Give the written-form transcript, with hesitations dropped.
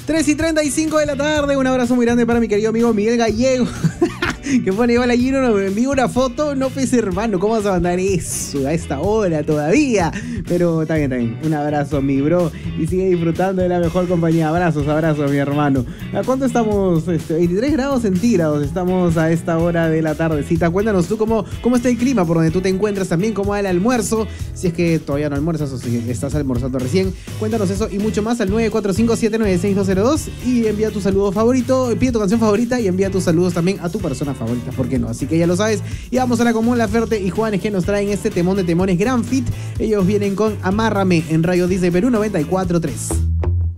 3:35 de la tarde. Un abrazo muy grande para mi querido amigo Miguel Gallego. Que pone, hola Gino, me envío una foto. No, pues hermano, ¿cómo vas a mandar eso a esta hora todavía? Pero está bien. Un abrazo, mi bro. Y sigue disfrutando de la mejor compañía. Abrazos, mi hermano. ¿A cuánto estamos? 23 grados centígrados. Estamos a esta hora de la tardecita. Cuéntanos tú cómo está el clima por donde tú te encuentras también. ¿Cómo va el almuerzo? Si es que todavía no almuerzas o si estás almorzando recién. Cuéntanos eso y mucho más al 945-796-202. Y envía tu saludo favorito. Pide tu canción favorita y envía tus saludos también a tu persona favorita, ¿por qué no? Así que ya lo sabes. Y vamos a la Común Laferte y Juanes, que nos traen este temón de temones Gran Fit. Ellos vienen con Amárrame en Radio Disney Perú 94.3.